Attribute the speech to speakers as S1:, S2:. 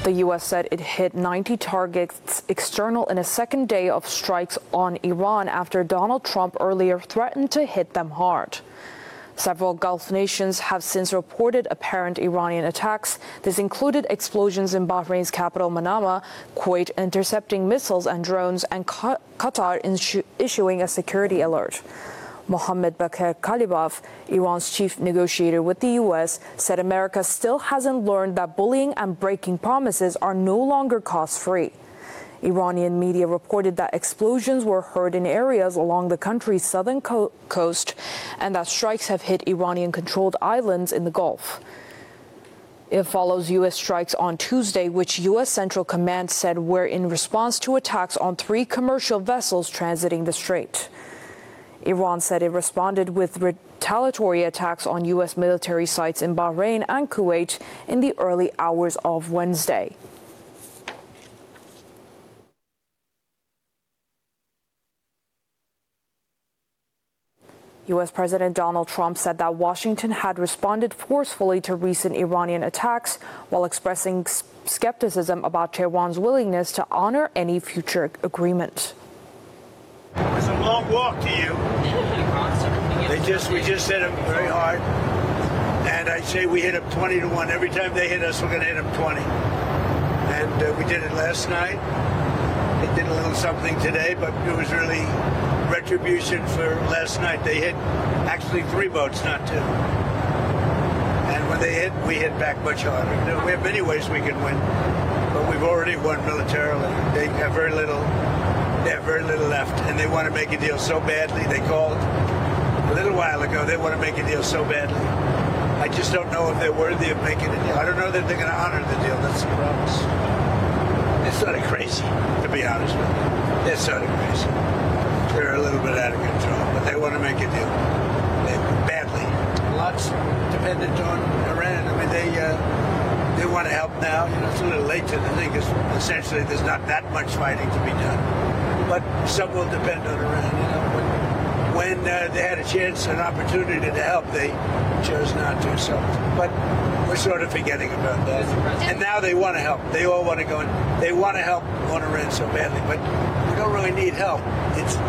S1: The U.S. said it hit 90 targets external in a second day of strikes on Iran after Donald Trump earlier threatened to hit them hard. Several Gulf nations have since reported apparent Iranian attacks. This included explosions in Bahrain's capital Manama, Kuwait intercepting missiles and drones, and Qatar issuing a security alert. Mohammad Bagher Ghalibaf, Iran's chief negotiator with the U.S., said America still hasn't learned that bullying and breaking promises are no longer cost-free. Iranian media reported that explosions were heard in areas along the country's southern coast and that strikes have hit Iranian-controlled islands in the Gulf. It follows U.S. strikes on Tuesday, which U.S. Central Command said were in response to attacks on 3 commercial vessels transiting the strait. Iran said it responded with retaliatory attacks on U.S. military sites in Bahrain and Kuwait in the early hours of Wednesday. U.S. President Donald Trump said that Washington had responded forcefully to recent Iranian attacks while expressing skepticism about Tehran's willingness to honor any future agreement.
S2: It was a long walk to you. We just hit them very hard. And I say we hit them 20-1. Every time they hit us, we're going to hit them 20. And we did it last night. They did a little something today, but it was really retribution for last night. They hit actually 3 boats, not 2. And when they hit, we hit back much harder. We have many ways we can win, but we've already won militarily. They have very little left, and they want to make a deal so badly. They called a little while ago. They want to make a deal so badly. I just don't know if they're worthy of making a deal. I don't know that they're going to honor the deal. That's the promise. They're sort of crazy, to be honest with you. They're sort of crazy. They're a little bit out of control, but they want to make a deal. Badly. Lots dependent on Iran. I mean, they want to help now. You know, it's a little late to the thing, because essentially there's not that much fighting to be done. But some will depend on Iran, you know. But when they had a chance, an opportunity to help, they chose not to. So, but we're sort of forgetting about that. And now they want to help. They all want to go in. They want to help on Iran so badly, but we don't really need help. It's